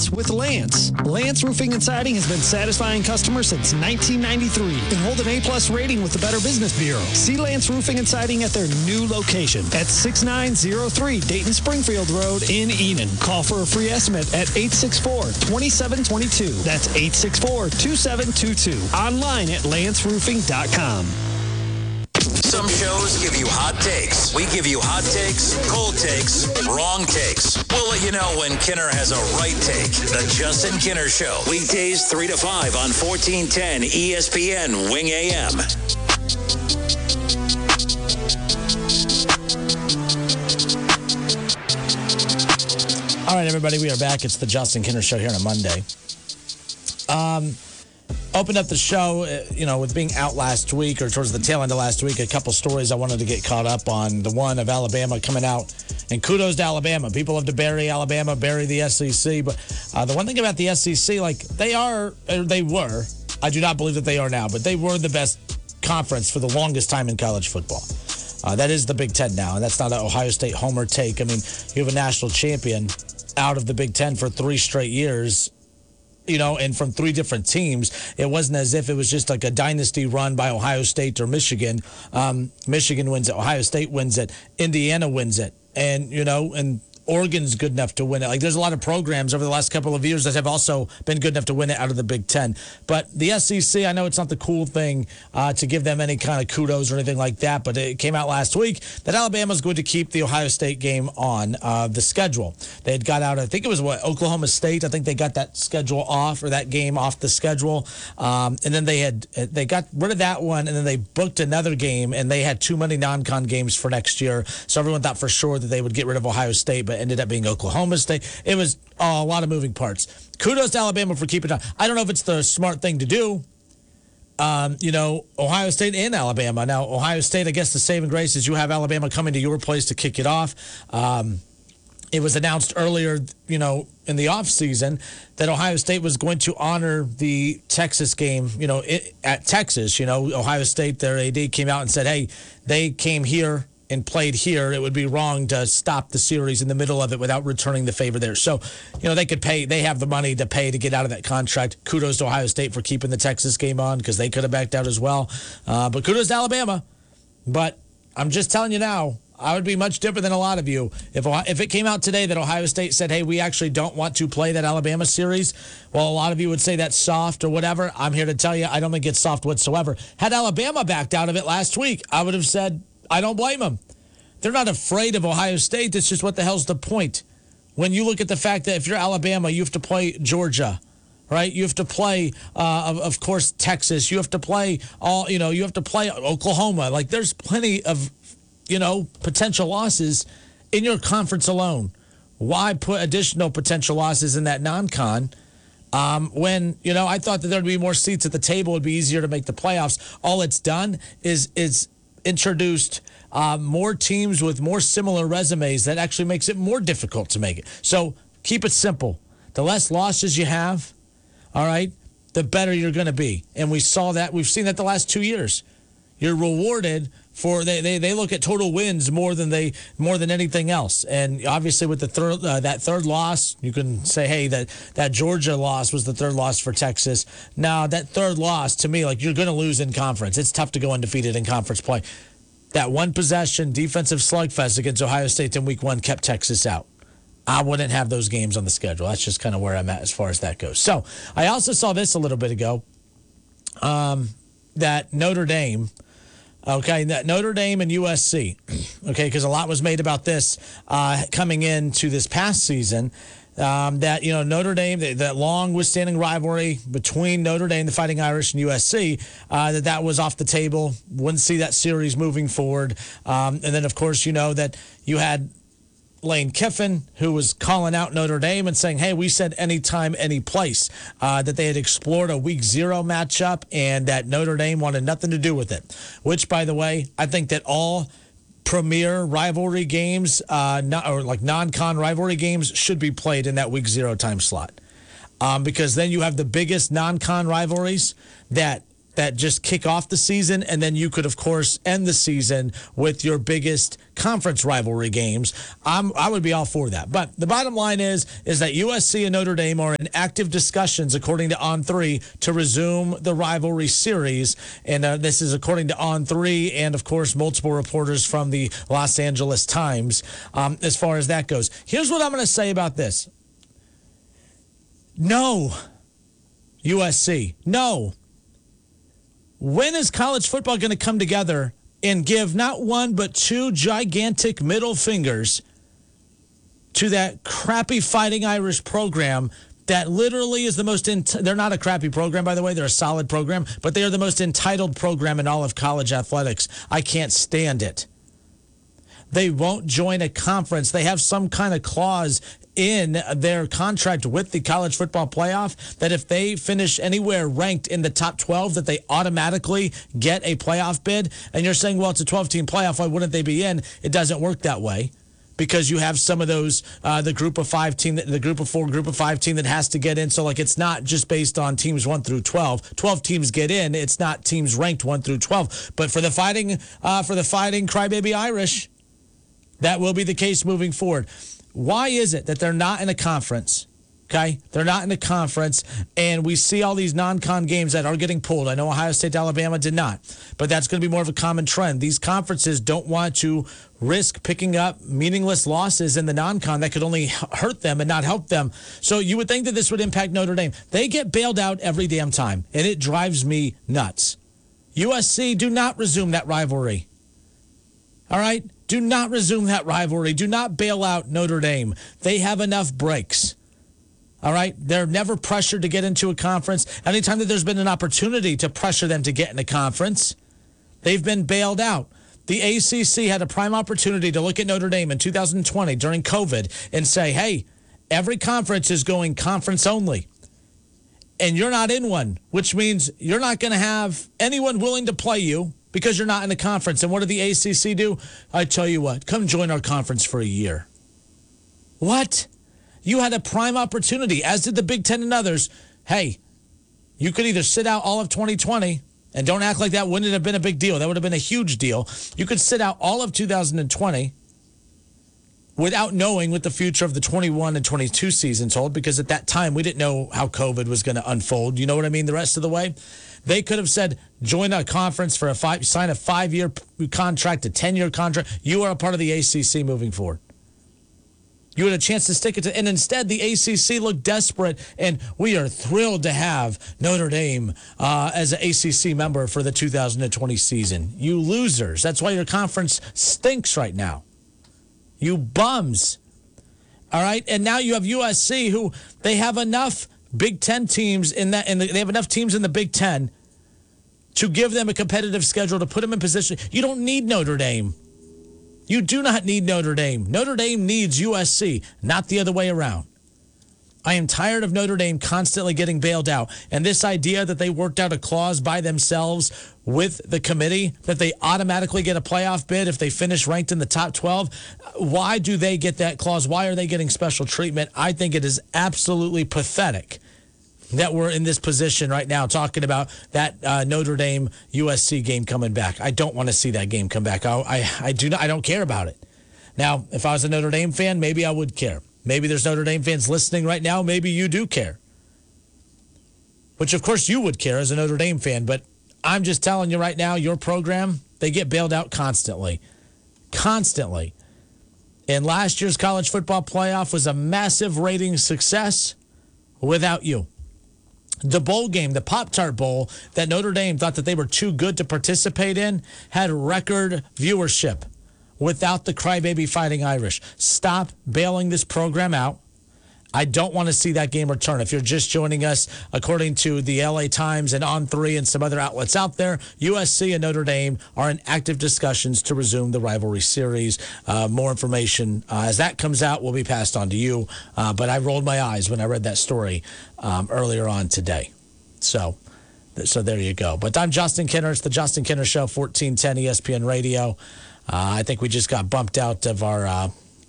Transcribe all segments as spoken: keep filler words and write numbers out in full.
starts with Lance. Lance Roofing and Siding has been satisfying customers since nineteen ninety-three and hold an A-plus rating with the Better Business Bureau. See Lance Roofing and Siding at their new location at six nine zero three Dayton Springfield Road in Enon. Call for a free estimate at eight six four, two seven two two. That's eight six four, two seven two two. Online at lance roofing dot com. Some shows give you hot takes. We give you hot takes, cold takes, wrong takes. We'll let you know when Kinner has a right take. The Justin Kinner Show. Weekdays three to five on fourteen ten E S P N Wing A M. All right, everybody, we are back. It's the Justin Kinner Show here on a Monday. Um... Opened up the show, you know, with being out last week or towards the tail end of last week, a couple stories I wanted to get caught up on. The one of Alabama coming out, and kudos to Alabama. People love to bury Alabama, bury the S E C. But uh, the one thing about the S E C, like, they are, or they were, I do not believe that they are now, but they were the best conference for the longest time in college football. Uh, that is the Big Ten now, and that's not an Ohio State homer take. I mean, you have a national champion out of the Big Ten for three straight years. You know, and from three different teams. It wasn't as if it was just like a dynasty run by Ohio State or Michigan. Um, Michigan wins it. Ohio State wins it. Indiana wins it. And, you know, and Oregon's good enough to win it. Like, there's a lot of programs over the last couple of years that have also been good enough to win it out of the Big Ten. But the S E C, I know it's not the cool thing uh, to give them any kind of kudos or anything like that, but it came out last week that Alabama's going to keep the Ohio State game on uh, the schedule. They had got out, I think it was, what, Oklahoma State? I think they got that schedule off, or that game off the schedule. Um, and then they had they got rid of that one, and then they booked another game, and they had too many non-con games for next year. So everyone thought for sure that they would get rid of Ohio State, but ended up being Oklahoma State. It was oh, a lot of moving parts. Kudos to Alabama for keeping it on. I don't know if it's the smart thing to do. Um, you know, Ohio State and Alabama. Now, Ohio State, I guess the saving grace is you have Alabama coming to your place to kick it off. Um, it was announced earlier, you know, in the offseason that Ohio State was going to honor the Texas game, you know, it, at Texas. You know, Ohio State, their A D came out and said, hey, they came here and played here. It would be wrong to stop the series in the middle of it without returning the favor there. So, you know, they could pay. They have the money to pay to get out of that contract. Kudos to Ohio State for keeping the Texas game on because they could have backed out as well. Uh, but kudos to Alabama. But I'm just telling you now, I would be much different than a lot of you. If if it came out today that Ohio State said, hey, we actually don't want to play that Alabama series, well, a lot of you would say that's soft or whatever. I'm here to tell you, I don't think it's soft whatsoever. Had Alabama backed out of it last week, I would have said, I don't blame them. They're not afraid of Ohio State. It's just what the hell's the point? When you look at the fact that if you're Alabama, you have to play Georgia, right? You have to play, uh, of, of course, Texas. You have to play all, you know, you have to play Oklahoma. Like, there's plenty of, you know, potential losses in your conference alone. Why put additional potential losses in that non-con? Um, when, you know, I thought that there'd be more seats at the table. It'd be easier to make the playoffs. All it's done is is introduced uh, more teams with more similar resumes that actually makes it more difficult to make it. So keep it simple. The less losses you have, all right, the better you're going to be. And we saw that. We've seen that the last two years. You're rewarded for they, they, they look at total wins more than they more than anything else. And obviously with the third uh, that third loss, you can say, hey, that that Georgia loss was the third loss for Texas. Now that third loss to me, like, you're going to lose in conference. It's tough to go undefeated in conference play. That one possession defensive slugfest against Ohio State in week one kept Texas out. I wouldn't have those games on the schedule. That's just kind of where I'm at as far as that goes. So I also saw this a little bit ago. Um, that Notre Dame. Okay, that Notre Dame and U S C, okay, because a lot was made about this uh, coming into this past season, um, that, you know, Notre Dame, that long withstanding rivalry between Notre Dame, the Fighting Irish, and U S C, uh, that that was off the table. Wouldn't see that series moving forward. Um, and then, of course, you know that you had Lane Kiffin, who was calling out Notre Dame and saying, hey, we said anytime, any place, uh, that they had explored a week zero matchup and that Notre Dame wanted nothing to do with it. Which, by the way, I think that all premier rivalry games, uh, not, or like non-con rivalry games, should be played in that week zero time slot. Um, because then you have the biggest non-con rivalries that that just kick off the season, and then you could, of course, end the season with your biggest conference rivalry games. I'm, I would be all for that. But the bottom line is, is that U S C and Notre Dame are in active discussions, according to On three, to resume the rivalry series. And uh, this is according to On three and, of course, multiple reporters from the Los Angeles Times um, as far as that goes. Here's what I'm going to say about this. No, U S C, no. When is college football going to come together and give not one but two gigantic middle fingers to that crappy Fighting Irish program that literally is the most ent- they're not a crappy program, by the way. They're a solid program, but they are the most entitled program in all of college athletics. I can't stand it. They won't join a conference. They have some kind of clause in their contract with the college football playoff that if they finish anywhere ranked in the top twelve, that they automatically get a playoff bid. And you're saying, well, it's a twelve-team playoff. Why wouldn't they be in? It doesn't work that way, because you have some of those, uh, the group of five team, the group of four, group of five team that has to get in. So, like, it's not just based on teams one through twelve. twelve teams get in. It's not teams ranked one through twelve. But for the fighting, uh, for the fighting Crybaby Irish, that will be the case moving forward. Why is it that they're not in a conference? Okay, they're not in a conference, and we see all these non-con games that are getting pulled. I know Ohio State, Alabama did not, but that's going to be more of a common trend. These conferences don't want to risk picking up meaningless losses in the non-con that could only hurt them and not help them. So you would think that this would impact Notre Dame. They get bailed out every damn time, and it drives me nuts. U S C, do not resume that rivalry. All right? Do not resume that rivalry. Do not bail out Notre Dame. They have enough breaks. All right? They're never pressured to get into a conference. Anytime that there's been an opportunity to pressure them to get in a conference, they've been bailed out. The A C C had a prime opportunity to look at Notre Dame in two thousand twenty during COVID and say, hey, every conference is going conference only. And you're not in one, which means you're not going to have anyone willing to play you because you're not in a conference. And what did the A C C do? I tell you what, come join our conference for a year. What? You had a prime opportunity, as did the Big Ten and others. Hey, you could either sit out all of twenty twenty, and don't act like that wouldn't have been a big deal. That would have been a huge deal. You could sit out all of two thousand twenty without knowing what the future of the twenty-one and twenty-two seasons hold, because at that time we didn't know how COVID was going to unfold. You know what I mean? The rest of the way. They could have said, join a conference for a five, sign a five-year contract, a ten-year contract. You are a part of the A C C moving forward. You had a chance to stick it to, and instead the A C C looked desperate, and we are thrilled to have Notre Dame uh, as an A C C member for the two thousand twenty season. You losers. That's why your conference stinks right now. You bums. All right? And now you have U S C, who they have enough Big Ten teams in that, and they have enough teams in the Big Ten to give them a competitive schedule, to put them in position. You don't need Notre Dame. You do not need Notre Dame. Notre Dame needs U S C, not the other way around. I am tired of Notre Dame constantly getting bailed out. And this idea that they worked out a clause by themselves with the committee that they automatically get a playoff bid if they finish ranked in the top twelve. Why do they get that clause? Why are they getting special treatment? I think it is absolutely pathetic that we're in this position right now talking about that uh, Notre Dame U S C game coming back. I don't want to see that game come back. I, I, I do not. I don't care about it. Now, if I was a Notre Dame fan, maybe I would care. Maybe there's Notre Dame fans listening right now. Maybe you do care. Which, of course, you would care as a Notre Dame fan. But I'm just telling you right now, your program, they get bailed out constantly. Constantly. And last year's college football playoff was a massive rating success without you. The bowl game, the Pop-Tart Bowl, that Notre Dame thought that they were too good to participate in, had record viewership without the Crybaby Fighting Irish. Stop bailing this program out. I don't want to see that game return. If you're just joining us, according to the L A Times and On three and some other outlets out there, U S C and Notre Dame are in active discussions to resume the rivalry series. Uh, more information uh, as that comes out will be passed on to you. Uh, but I rolled my eyes when I read that story um, earlier on today. So, so there you go. But I'm Justin Kinner. It's the Justin Kinner Show, fourteen ten E S P N Radio. Uh, I think we just got bumped out of our uh,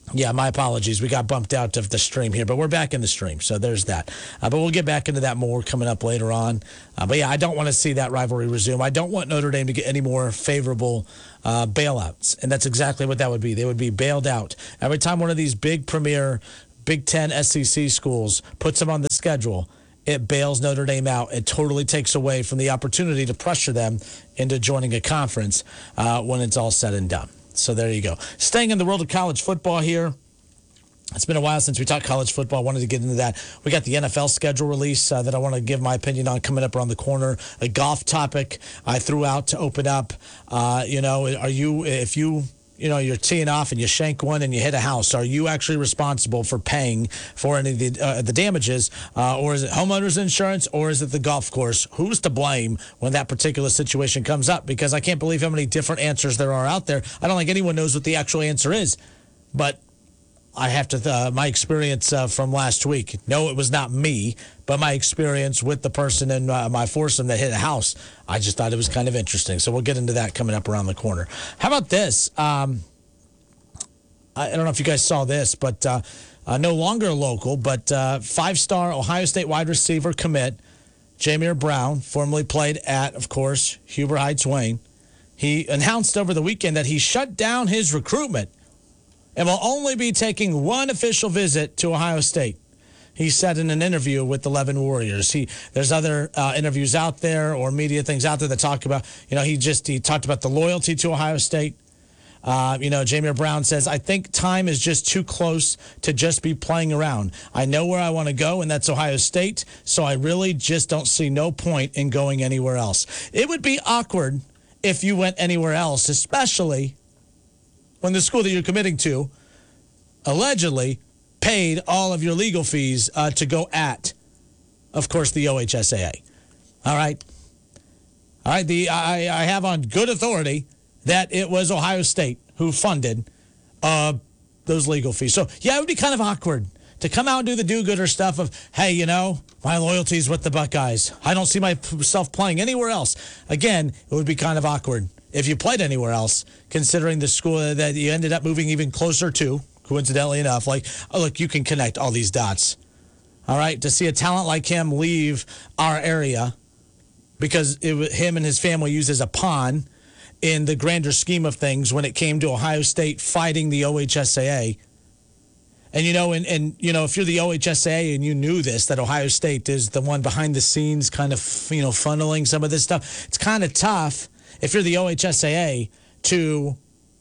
Yeah, my apologies. We got bumped out of the stream here, but we're back in the stream, so there's that. Uh, but we'll get back into that more coming up later on. Uh, but yeah, I don't want to see that rivalry resume. I don't want Notre Dame to get any more favorable uh, bailouts, and that's exactly what that would be. They would be bailed out. Every time one of these big premier Big Ten S E C schools puts them on the schedule, it bails Notre Dame out. It totally takes away from the opportunity to pressure them into joining a conference uh, when it's all said and done. So there you go. Staying in the world of college football here. It's been a while since we talked college football. I wanted to get into that. We got the N F L schedule release uh, that I want to give my opinion on coming up around the corner. A golf topic I threw out to open up. Uh, you know, are you, if you, you know, you're teeing off and you shank one and you hit a house, are you actually responsible for paying for any of the, uh, the damages? Uh, or is it homeowners insurance, or is it the golf course? Who's to blame when that particular situation comes up? Because I can't believe how many different answers there are out there. I don't think anyone knows what the actual answer is. But I have to, uh, my experience uh, from last week, no, it was not me, but my experience with the person in uh, my foursome that hit a house, I just thought it was kind of interesting. So we'll get into that coming up around the corner. How about this? Um, I, I don't know if you guys saw this, but uh, uh, no longer local, but uh, five-star Ohio State wide receiver commit, Jameer Brown, formerly played at, of course, Huber Heights Wayne. He announced over the weekend that he shut down his recruitment and will only be taking one official visit to Ohio State. He said in an interview with the Levin Warriors. He there's other uh, interviews out there or media things out there that talk about, you know, he just he talked about the loyalty to Ohio State. Uh, you know, Jameer Brown says, I think time is just too close to just be playing around. I know where I want to go, and that's Ohio State, so I really just don't see no point in going anywhere else. It would be awkward if you went anywhere else, especially when the school that you're committing to allegedly paid all of your legal fees uh, to go at, of course, the O H S A A. All right. All right. The I, I have on good authority that it was Ohio State who funded uh, those legal fees. So, yeah, it would be kind of awkward to come out and do the do-gooder stuff of, hey, you know, my loyalty is with the Buckeyes. I don't see myself playing anywhere else. Again, it would be kind of awkward if you played anywhere else, considering the school that you ended up moving even closer to, coincidentally enough. Like, oh, look, you can connect all these dots. All right, to see a talent like him leave our area because it was him and his family used as a pawn in the grander scheme of things when it came to Ohio State fighting the O H S A A. And, you know, and, and you know, if you're the O H S A A and you knew this, that Ohio State is the one behind the scenes kind of, you know, funneling some of this stuff, it's kind of tough if you're the O H S A A to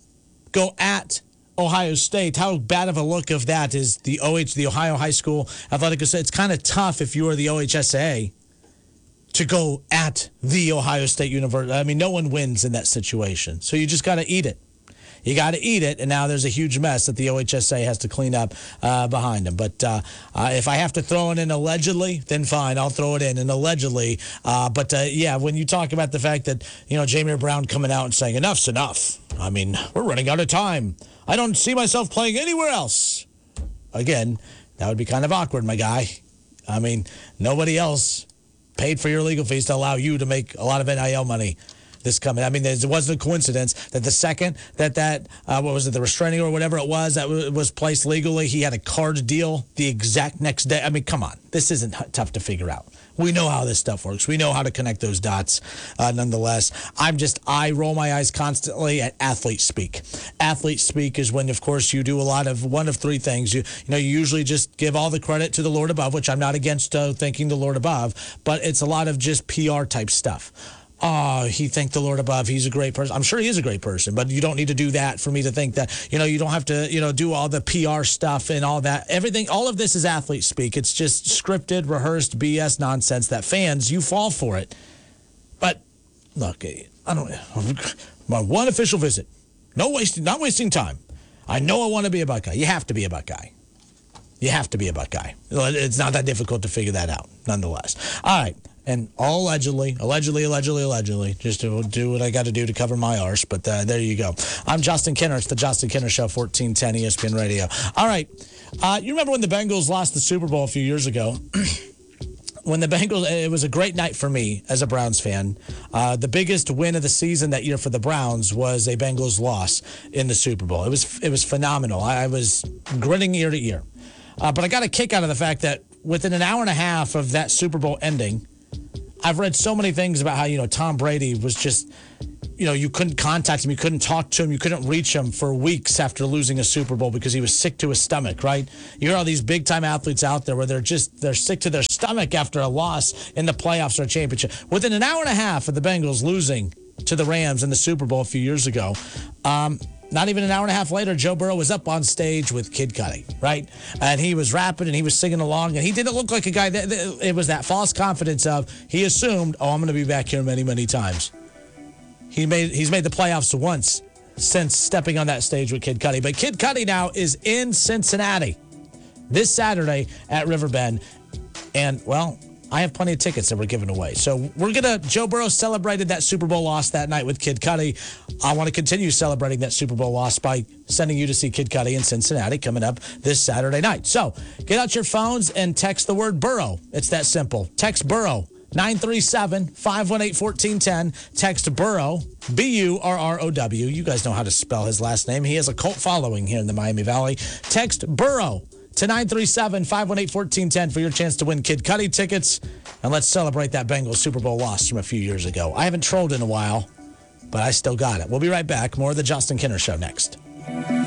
go at Ohio State. How bad of a look of that is the O H, the Ohio High School Athletic Association? It's kind of tough if you are the O H S A A to go at the Ohio State University. I mean, no one wins in that situation. So you just got to eat it. You got to eat it, and now there's a huge mess that the O H S A has to clean up uh, behind them. But uh, uh, if I have to throw it in allegedly, then fine, I'll throw it in, and allegedly. Uh, but, uh, yeah, when you talk about the fact that, you know, Jameer Brown coming out and saying, enough's enough. I mean, we're running out of time. I don't see myself playing anywhere else. Again, that would be kind of awkward, my guy. I mean, nobody else paid for your legal fees to allow you to make a lot of N I L money this coming. I mean, it wasn't a coincidence that the second that that, uh, what was it, the restraining or whatever it was, that w- was placed legally, he had a card deal the exact next day. I mean, come on. This isn't h- tough to figure out. We know how this stuff works. We know how to connect those dots uh, nonetheless. I'm just, I roll my eyes constantly at athlete speak. Athlete speak is when, of course, you do a lot of one of three things. You, you know, you usually just give all the credit to the Lord above, which I'm not against uh, thanking the Lord above, but it's a lot of just P R type stuff. Oh, he thanked the Lord above. He's a great person. I'm sure he is a great person, but you don't need to do that for me to think that, you know, you don't have to, you know, do all the P R stuff and all that. Everything, all of this is athlete speak. It's just scripted, rehearsed B S nonsense that fans, you fall for it. But look, I don't, my one official visit, no wasting, not wasting time. I know I want to be a Buckeye. You have to be a Buckeye. You have to be a Buckeye. It's not that difficult to figure that out, nonetheless. All right. And all allegedly, allegedly, allegedly, allegedly, just to do what I got to do to cover my arse. But uh, there you go. I'm Justin Kinner. It's the Justin Kinner Show, fourteen ten E S P N Radio. All right. Uh, you remember when the Bengals lost the Super Bowl a few years ago? when the Bengals, it was a great night for me as a Browns fan. Uh, the biggest win of the season that year for the Browns was a Bengals loss in the Super Bowl. It was it was phenomenal. I, I was grinning ear to ear. Uh, but I got a kick out of the fact that within an hour and a half of that Super Bowl ending, I've read so many things about how, you know, Tom Brady was just, you know, you couldn't contact him, you couldn't talk to him, you couldn't reach him for weeks after losing a Super Bowl because he was sick to his stomach, right? You hear all these big-time athletes out there where they're just, they're sick to their stomach after a loss in the playoffs or a championship. Within an hour and a half of the Bengals losing to the Rams in the Super Bowl a few years ago, um, not even an hour and a half later, Joe Burrow was up on stage with Kid Cudi, right? And he was rapping and he was singing along, and he didn't look like a guy that, it was that false confidence of, he assumed, oh, I'm going to be back here many, many times. He made He's made the playoffs once since stepping on that stage with Kid Cudi. But Kid Cudi now is in Cincinnati this Saturday at Riverbend. And, well, I have plenty of tickets that we're giving away. So we're going to, Joe Burrow celebrated that Super Bowl loss that night with Kid Cudi. I want to continue celebrating that Super Bowl loss by sending you to see Kid Cudi in Cincinnati coming up this Saturday night. So get out your phones and text the word Burrow. It's that simple. Text Burrow. nine three seven, five one eight, one four one zero. Text Burrow, B U R R O W. You guys know how to spell his last name. He has a cult following here in the Miami Valley. Text Burrow to nine three seven, five one eight, one four one zero for your chance to win Kid Cudi tickets. And let's celebrate that Bengals Super Bowl loss from a few years ago. I haven't trolled in a while, but I still got it. We'll be right back. More of the Justin Kinner Show next.